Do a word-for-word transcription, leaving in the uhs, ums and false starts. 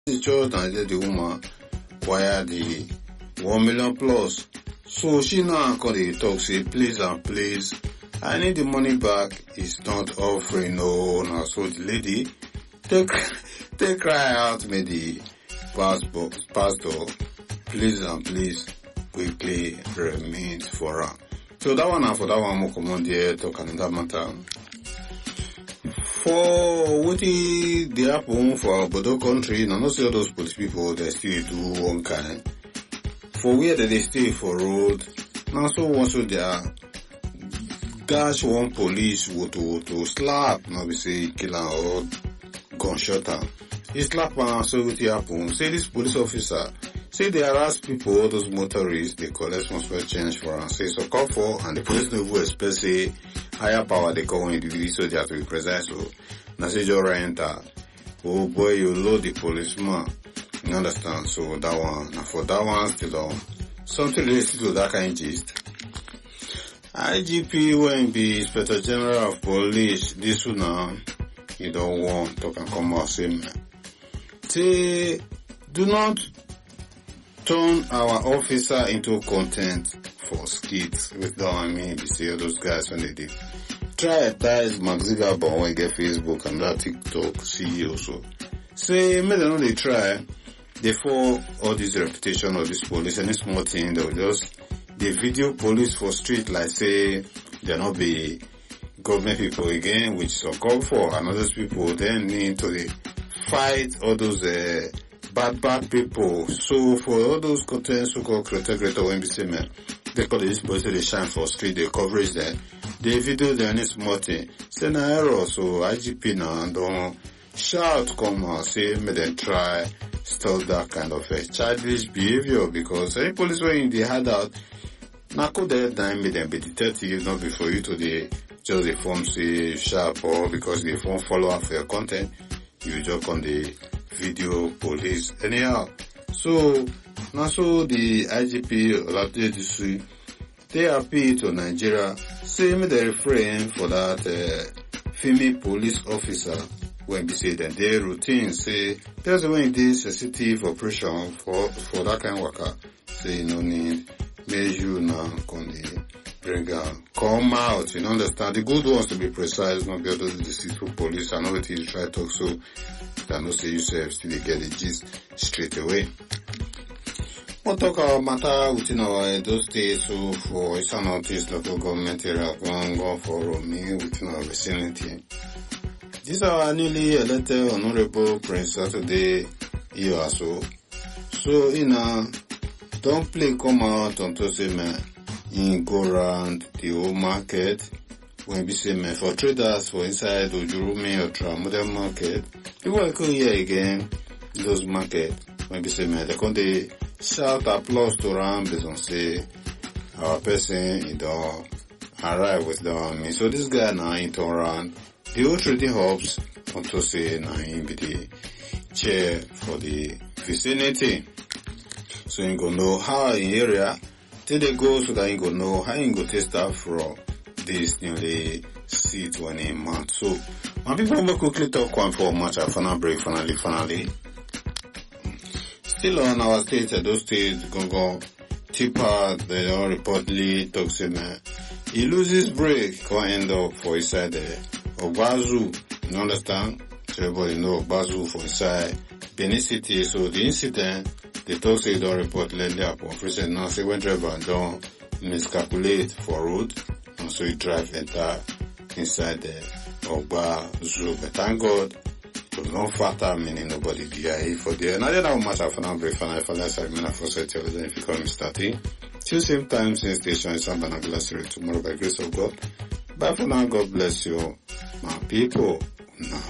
The church and the woman wire the one million plus. So she now call the talk say please and please, I need the money back. It's not offering. No, no. So the lady take take cry out me the pastor pastor please and please quickly remain for her. So that one and for that one more command there talk another matter. For what they happen for Bodo country, now not see all those police people they still do one kind. For where they stay for road, now so also they are dash one police would to to slap, now we say kill or gunshot her. He slap and so what happen. Say this police officer, say they harass people, all those motorists, they collect some small change for and say so call for and the police never expect say higher power they call individual so they have to be precise. So now say just enter. Oh boy, you load the policeman. You understand? So that one, now for that one still on something related to that kind of gist. I G P when be Inspector General of Police, this one now, you don't want to can come out say man. Say do not turn our officer into content for skits with that I mean you see all those guys when they did. Try ties Mark Zuckerberg when get Facebook and that TikTok C E O so. Say make them know they try. Therefore, all this reputation of this police, any small thing, they will just, the video police for street, like say, they not be government people again, which is uncalled for, and other people then need to the fight all those uh, bad, bad people. So, for all those content, so-called creator, creator, when we say, man, they call this police, they shine for street, they coverage there. The video, they any small thing. Say, na error, so I G P now, don't shout, come out, say, may they try, stop that kind of a childish behavior because any police when they had out now could that time make them be detective not before you to the just the form say sharp or because they form follow up for your content you just on the video police anyhow. So now so the I G P Olatunji they appeal to Nigeria say me they refrain for that uh, female police officer when we say that their routine say there's a way in this sensitive operation for for that kind of worker say no need measure now can the bring out come out you know understand the good ones to be precise not be all those deceitful police I know what you try to talk so that no say yourself still they get the gist straight away. We'll talk about matter within our Edo state so for Eastern Northeast local government area going on for me within our vicinity. This is our newly elected Honorable Prince Saturday Iyoaso. So, in a don't play come out on to say man in go around the whole market when we say man for traders for inside Ojurumi or Tramodel market. You will go here again those market when we say man they come they shout applause to around based on say our person in the arrive with the army. So this guy now in turn around. The old trading hubs want to say now him be the chair for the vicinity. So you go know how in area till they go so that you go know how you go take start from this newly seat when in month. So my people will quickly talk one for much a final break finally finally. Still on our state, Edo State, go go tipper they don't reportedly talk say man he loses break can end up for inside there. Ogbazu, you understand? So everybody know Ogbazu for inside Benin City. So the incident, they talk say don't report lately upon recent now say when driver don't miscalculate for road and so he drive enter inside the Ogbazu. But thank God it was not fatal meaning nobody die for there. Now they don't matter for now break for now if I let's remain a first television if you call me starting. Till same time same station is Sambana Glacier tomorrow by grace of God. Bye for now, God bless you, my people. Now.